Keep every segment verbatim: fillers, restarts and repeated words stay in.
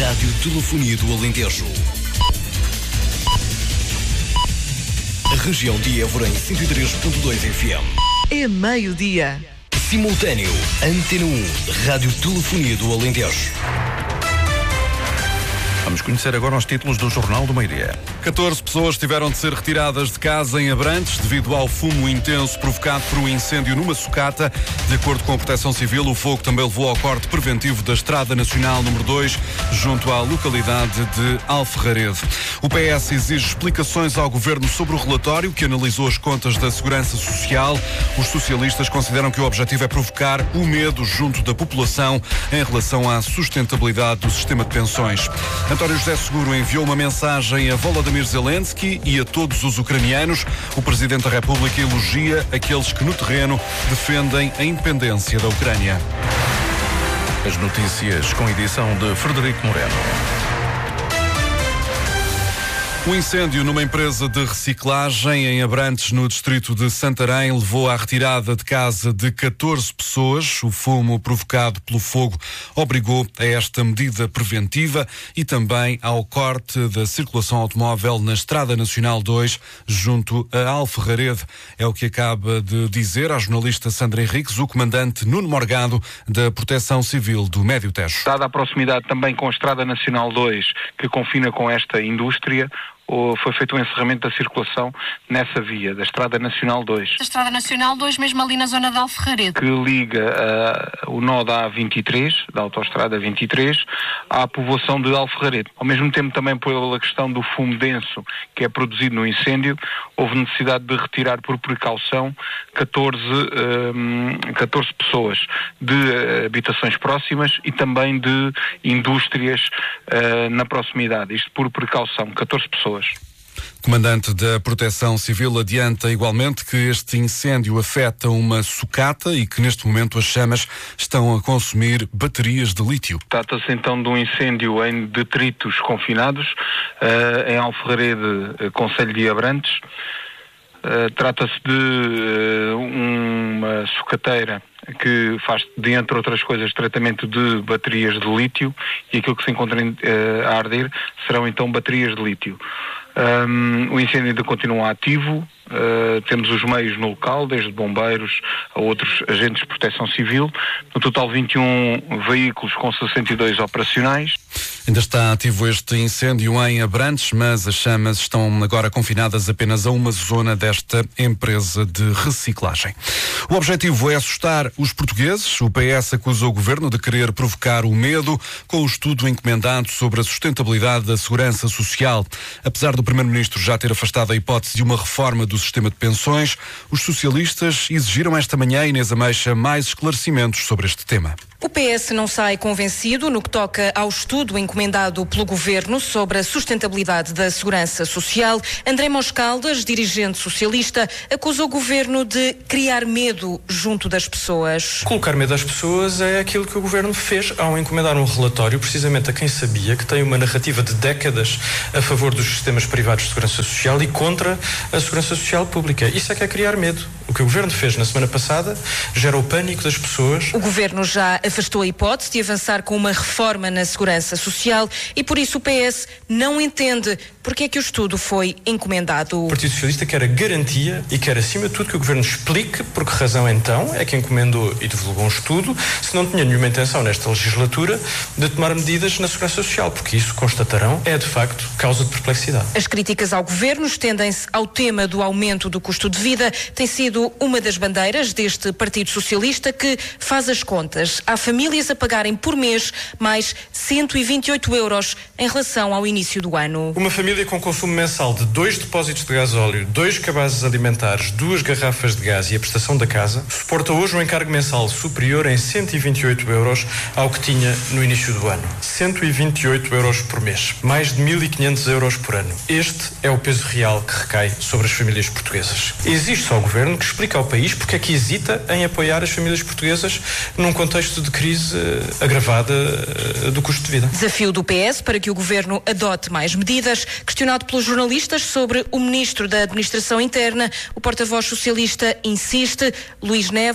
Rádio Telefonia do Alentejo. A região de Évora em cento e três ponto dois F M. É meio-dia. Simultâneo, Antena um, Rádio Telefonia do Alentejo. Vamos conhecer agora os títulos do Jornal do Meio-Dia. catorze pessoas tiveram de ser retiradas de casa em Abrantes devido ao fumo intenso provocado por um incêndio numa sucata. De acordo com a Proteção Civil, o fogo também levou ao corte preventivo da Estrada Nacional número dois, junto à localidade de Alferrarede. O P S exige explicações ao Governo sobre o relatório que analisou as contas da Segurança Social. Os socialistas consideram que o objetivo é provocar o medo junto da população em relação à sustentabilidade do sistema de pensões. António José Seguro enviou uma mensagem a Volodymyr Zelensky e a todos os ucranianos. O Presidente da República elogia aqueles que no terreno defendem a independência da Ucrânia. As notícias com edição de Frederico Moreno. O incêndio numa empresa de reciclagem em Abrantes, no distrito de Santarém, levou à retirada de casa de catorze pessoas. O fumo provocado pelo fogo obrigou a esta medida preventiva e também ao corte da circulação automóvel na Estrada Nacional dois, junto a Alferrarede. É o que acaba de dizer à jornalista Sandra Henriques o comandante Nuno Morgado da Proteção Civil do Médio Tejo. Dada a proximidade também com a Estrada Nacional dois, que confina com esta indústria, foi feito o um encerramento da circulação nessa via, da Estrada Nacional dois. Da Estrada Nacional dois, mesmo ali na zona de Alferrarede. Que liga uh, o nó da A vinte e três, da Autoestrada vinte e três, à povoação de Alferrarede. Ao mesmo tempo, também pela questão do fumo denso que é produzido no incêndio, houve necessidade de retirar por precaução catorze, um, catorze pessoas de uh, habitações próximas e também de indústrias uh, na proximidade. Isto por precaução, catorze pessoas. O comandante da Proteção Civil adianta igualmente que este incêndio afeta uma sucata e que neste momento as chamas estão a consumir baterias de lítio. Trata-se então de um incêndio em detritos confinados, uh, em Alferrarede, uh, concelho de Abrantes. Uh, trata-se de uh, uma sucateira que faz, de, entre outras coisas, tratamento de baterias de lítio, e aquilo que se encontra uh, a arder serão então baterias de lítio. Um, o incêndio ainda continua ativo, uh, temos os meios no local, desde bombeiros a outros agentes de proteção civil, no total vinte e um veículos com sessenta e dois operacionais. Ainda está ativo este incêndio em Abrantes, mas as chamas estão agora confinadas apenas a uma zona desta empresa de reciclagem. O objetivo é assustar os portugueses. O P S acusa o Governo de querer provocar o medo com o estudo encomendado sobre a sustentabilidade da segurança social. Apesar do Primeiro-Ministro já ter afastado a hipótese de uma reforma do sistema de pensões, os socialistas exigiram esta manhã, Inês Ameixa, mais esclarecimentos sobre este tema. O P S não sai convencido no que toca ao estudo encomendado pelo Governo sobre a sustentabilidade da segurança social. André Moscaldas, dirigente socialista, acusa o Governo de criar medo junto das pessoas. Colocar medo às pessoas é aquilo que o Governo fez ao encomendar um relatório precisamente a quem sabia que tem uma narrativa de décadas a favor dos sistemas privados de segurança social e contra a segurança social pública. Isso é que é criar medo. O que o Governo fez na semana passada gera o pânico das pessoas. O Governo já afastou a hipótese de avançar com uma reforma na segurança social e por isso o P S não entende porque é que o estudo foi encomendado. O Partido Socialista quer a garantia e quer acima de tudo que o Governo explique por que razão então é que encomendou e divulgou um estudo se não tinha nenhuma intenção nesta legislatura de tomar medidas na segurança social, porque isso, constatarão, é de facto causa de perplexidade. As críticas ao Governo estendem-se ao tema do aumento do custo de vida. Tem sido uma das bandeiras deste Partido Socialista que faz as contas. Há famílias a pagarem por mês mais cento e vinte e oito euros em relação ao início do ano. Uma família com consumo mensal de dois depósitos de gasóleo, dois cabazes alimentares, duas garrafas de gás e a prestação da casa, suporta hoje um encargo mensal superior em cento e vinte e oito euros ao que tinha no início do ano. cento e vinte e oito euros por mês. Mais de mil e quinhentos euros por ano. Este é o peso real que recai sobre as famílias portuguesas. Existe só o Governo que explica ao país porque é que hesita em apoiar as famílias portuguesas num contexto de crise uh, agravada uh, do custo de vida. Desafio do P S para que o Governo adote mais medidas. Questionado pelos jornalistas sobre o Ministro da Administração Interna, o porta-voz socialista insiste. Luís Neves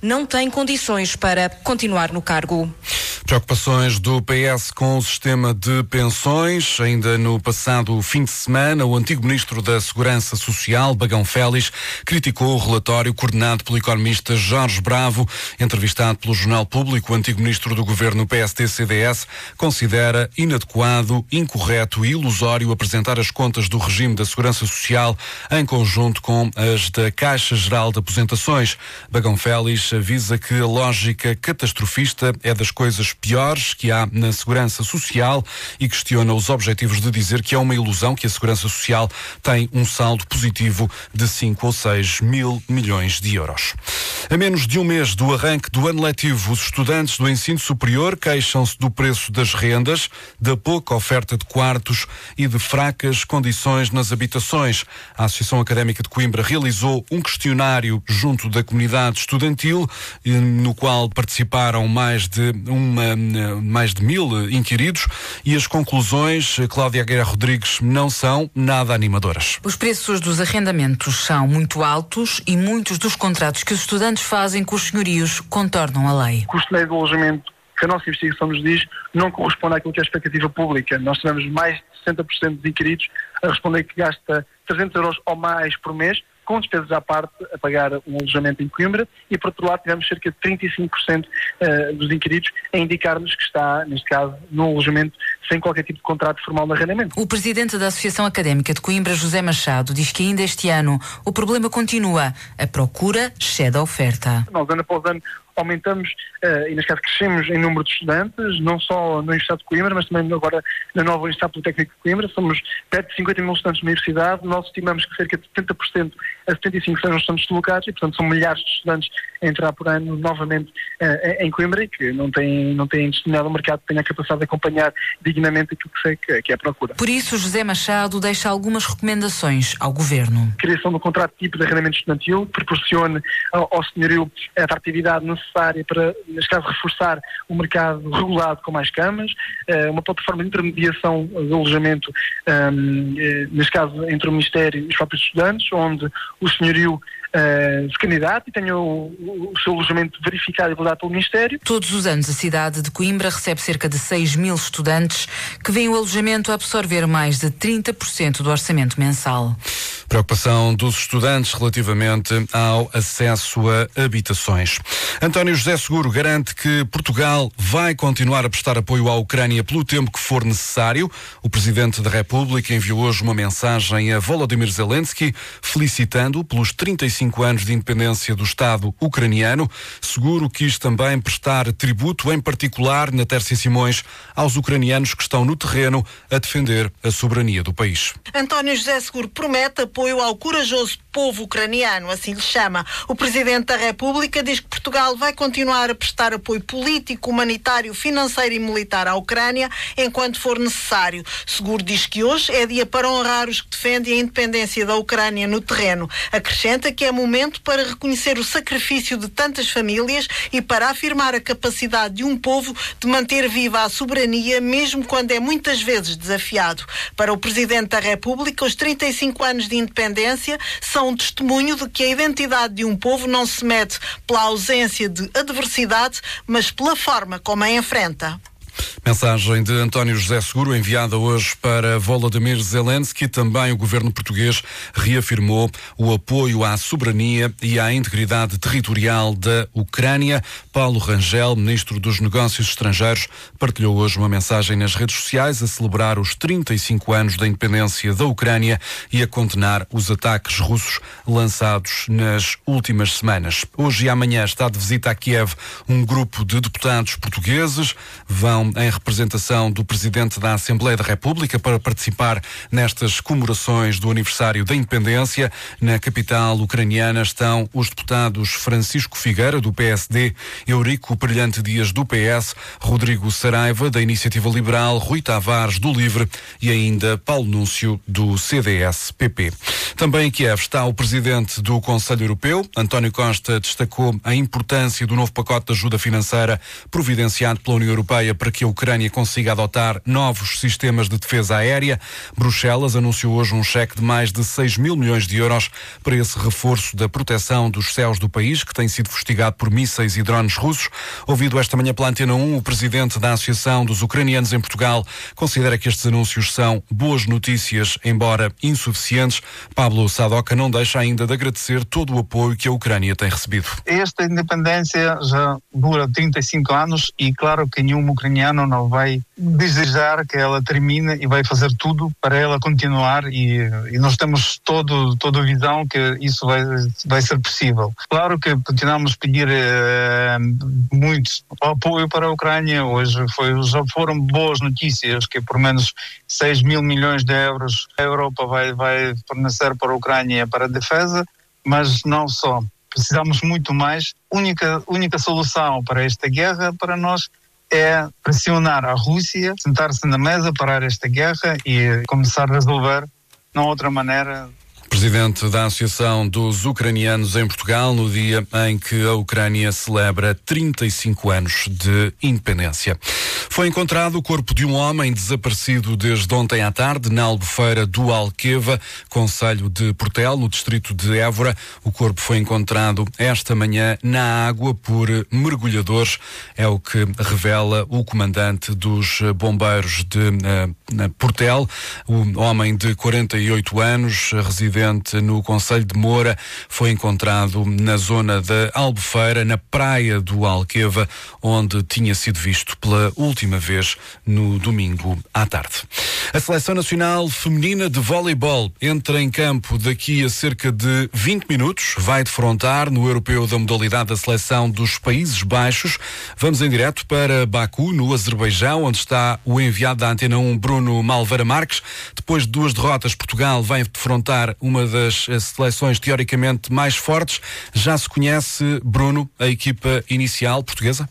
não tem condições para continuar no cargo. Preocupações do P S com o sistema de pensões. Ainda no passado fim de semana, o antigo Ministro da Segurança Social, Bagão Félix, criticou o relatório coordenado pelo economista Jorge Bravo. Entrevistado pelo Jornal Público, o antigo Ministro do Governo P S D C D S considera inadequado, incorreto e ilusório apresentar as contas do regime da Segurança Social em conjunto com as da Caixa Geral de Aposentações. Bagão Félix avisa que a lógica catastrofista é das coisas piores que há na Segurança Social e questiona os objetivos de dizer que é uma ilusão que a Segurança Social tem um saldo positivo de cinco ou seis mil milhões de euros. A menos de um mês do arranque do ano letivo, os estudantes do ensino superior queixam-se do preço das rendas, da pouca oferta de quartos e de fracas condições nas habitações. A Associação Académica de Coimbra realizou um questionário junto da comunidade estudantil, no qual participaram mais de uma mais de mil inquiridos, e as conclusões, Cláudia Guerra Rodrigues, não são nada animadoras. Os preços dos arrendamentos são muito altos e muitos dos contratos que os estudantes fazem com os senhorios contornam a lei. O custo médio do alojamento que a nossa investigação nos diz não corresponde àquilo que é a expectativa pública. Nós tivemos mais de sessenta por cento dos inquiridos a responder que gasta trezentos euros ou mais por mês, com despesas à parte, a pagar um alojamento em Coimbra, e por outro lado tivemos cerca de trinta e cinco por cento dos inquiridos a indicar-nos que está, neste caso, num alojamento sem qualquer tipo de contrato formal de arrendamento. O presidente da Associação Académica de Coimbra, José Machado, diz que ainda este ano o problema continua. A procura excede a oferta. Nós, ano após ano, aumentamos uh, e, neste caso, crescemos em número de estudantes, não só na Universidade de Coimbra, mas também agora na nova Universidade Politécnica de Coimbra. Somos perto de cinquenta mil estudantes na Universidade. Nós estimamos que cerca de setenta por cento a setenta e cinco por cento são estudantes deslocados e, portanto, são milhares de estudantes a entrar por ano novamente uh, em Coimbra e que não têm, não têm destinado ao mercado que tenha a capacidade de acompanhar dignamente aquilo que, sei que, que é a procura. Por isso, José Machado deixa algumas recomendações ao Governo. A criação de um contrato tipo de arrendamento estudantil que proporcione ao, ao senhorio a atratividade necessária para, neste caso, reforçar o mercado regulado com mais camas, uh, uma plataforma de intermediação de alojamento, um, uh, neste caso, entre o Ministério e os próprios estudantes, onde o senhorio Uh, se candidata e tenha o, o, o seu alojamento verificado e validado pelo Ministério. Todos os anos a cidade de Coimbra recebe cerca de seis mil estudantes que veem o alojamento a absorver mais de trinta por cento do orçamento mensal. Preocupação dos estudantes relativamente ao acesso a habitações. António José Seguro garante que Portugal vai continuar a prestar apoio à Ucrânia pelo tempo que for necessário. O Presidente da República enviou hoje uma mensagem a Volodymyr Zelensky felicitando-o pelos trinta e cinco anos de independência do Estado ucraniano. Seguro quis também prestar tributo, em particular na Tércia Simões, aos ucranianos que estão no terreno a defender a soberania do país. António José Seguro promete apoio ao corajoso povo ucraniano, assim lhe chama. O Presidente da República diz que Portugal vai continuar a prestar apoio político, humanitário, financeiro e militar à Ucrânia enquanto for necessário. Seguro diz que hoje é dia para honrar os que defendem a independência da Ucrânia no terreno. Acrescenta que é momento para reconhecer o sacrifício de tantas famílias e para afirmar a capacidade de um povo de manter viva a soberania, mesmo quando é muitas vezes desafiado. Para o Presidente da República, os trinta e cinco anos de independência são um testemunho de que a identidade de um povo não se mede pela ausência de adversidade, mas pela forma como a enfrenta. Mensagem de António José Seguro enviada hoje para Volodymyr Zelensky. Também o governo português reafirmou o apoio à soberania e à integridade territorial da Ucrânia. Paulo Rangel, ministro dos Negócios Estrangeiros, partilhou hoje uma mensagem nas redes sociais a celebrar os trinta e cinco anos da independência da Ucrânia e a condenar os ataques russos lançados nas últimas semanas. Hoje e amanhã está de visita a Kiev um grupo de deputados portugueses. Vão em representação do Presidente da Assembleia da República para participar nestas comemorações do aniversário da independência. Na capital ucraniana estão os deputados Francisco Figueira, do P S D, Eurico Brilhante Dias, do P S, Rodrigo Saraiva, da Iniciativa Liberal, Rui Tavares, do LIVRE e ainda Paulo Núncio, do C D S P P. Também em Kiev está o Presidente do Conselho Europeu. António Costa destacou a importância do novo pacote de ajuda financeira providenciado pela União Europeia para que a Ucrânia Ucrânia consiga adotar novos sistemas de defesa aérea. Bruxelas anunciou hoje um cheque de mais de seis mil milhões de euros para esse reforço da proteção dos céus do país, que tem sido fustigado por mísseis e drones russos. Ouvido esta manhã pela Antena um, o presidente da Associação dos Ucranianos em Portugal considera que estes anúncios são boas notícias, embora insuficientes. Pablo Sadoca não deixa ainda de agradecer todo o apoio que a Ucrânia tem recebido. Esta independência já dura trinta e cinco anos e claro que nenhum ucraniano não vai desejar que ela termine e vai fazer tudo para ela continuar e, e nós temos todo, toda a visão que isso vai, vai ser possível. Claro que continuamos a pedir eh, muito apoio para a Ucrânia. Hoje foi, já foram boas notícias que por menos seis mil milhões de euros a Europa vai, vai fornecer para a Ucrânia para a defesa, mas não só. Precisamos muito mais. Única, única solução para esta guerra para nós é pressionar a Rússia, sentar-se na mesa, parar esta guerra e começar a resolver, não outra maneira. Presidente da Associação dos Ucranianos em Portugal, no dia em que a Ucrânia celebra trinta e cinco anos de independência. Foi encontrado o corpo de um homem desaparecido desde ontem à tarde na Albufeira do Alqueva, concelho de Portel, no distrito de Évora. O corpo foi encontrado esta manhã na água por mergulhadores, é o que revela o comandante dos bombeiros de uh, Portel. O homem de quarenta e oito anos, residente no concelho de Moura, foi encontrado na zona da Albufeira, na praia do Alqueva, onde tinha sido visto pela última vez no domingo à tarde. A Seleção Nacional Feminina de Voleibol entra em campo daqui a cerca de vinte minutos. Vai defrontar no Europeu da modalidade da Seleção dos Países Baixos. Vamos em direto para Baku, no Azerbaijão, onde está o enviado da Antena um, Bruno Malveira Marques. Depois de duas derrotas, Portugal vai defrontar uma das seleções teoricamente mais fortes. Já se conhece, Bruno, a equipa inicial portuguesa?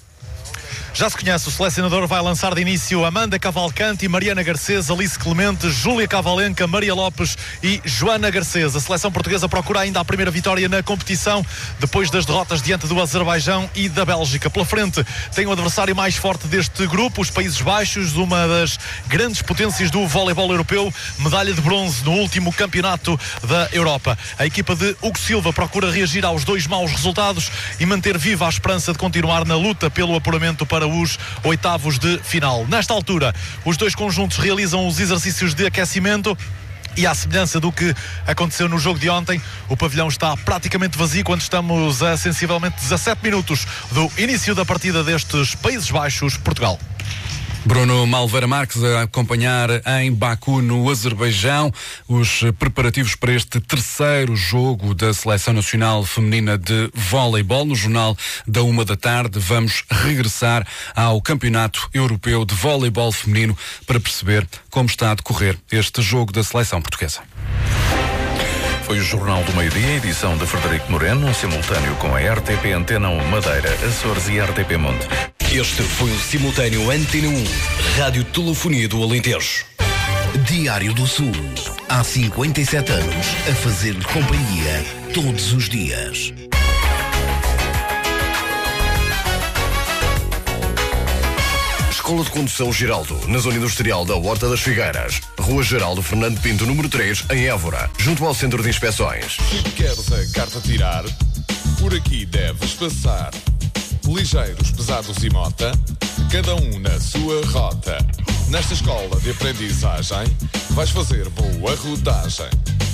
Já se conhece, o selecionador vai lançar de início Amanda Cavalcante e Mariana Garcês, Alice Clemente, Júlia Cavalenca, Maria Lopes e Joana Garcês. A seleção portuguesa procura ainda a primeira vitória na competição, depois das derrotas diante do Azerbaijão e da Bélgica. Pela frente tem o adversário mais forte deste grupo, os Países Baixos, uma das grandes potências do voleibol europeu, medalha de bronze no último campeonato da Europa. A equipa de Hugo Silva procura reagir aos dois maus resultados e manter viva a esperança de continuar na luta pelo apuramento para os oitavos de final. Nesta altura, os dois conjuntos realizam os exercícios de aquecimento e, à semelhança do que aconteceu no jogo de ontem, o pavilhão está praticamente vazio quando estamos a sensivelmente dezassete minutos do início da partida destes Países Baixos-Portugal. Bruno Malveira Marques a acompanhar em Baku, no Azerbaijão, os preparativos para este terceiro jogo da Seleção Nacional Feminina de Voleibol. No Jornal da Uma da Tarde vamos regressar ao Campeonato Europeu de Voleibol Feminino para perceber como está a decorrer este jogo da Seleção Portuguesa. Foi o Jornal do Meio-Dia, edição de Frederico Moreno, simultâneo com a R T P Antena um Madeira, Açores e R T P Monte. Este foi o simultâneo Antena um, Rádio Telefonia do Alentejo. Diário do Sul. Há cinquenta e sete anos a fazer-lhe companhia todos os dias. Escola de Condução Geraldo, na Zona Industrial da Horta das Figueiras. Rua Geraldo Fernando Pinto, número três, em Évora, junto ao Centro de Inspeções. Se queres a carta tirar, por aqui deves passar. Ligeiros, pesados e mota, cada um na sua rota. Nesta escola de aprendizagem, vais fazer boa rodagem.